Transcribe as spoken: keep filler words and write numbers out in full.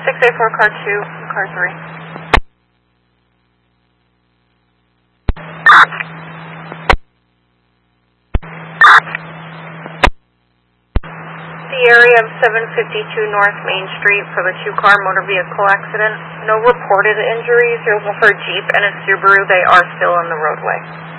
six eight four, car two, car three. The area of seven fifty-two North Main Street for the two-car motor vehicle accident. No reported injuries. You're looking for a Jeep and a Subaru. They are still on the roadway.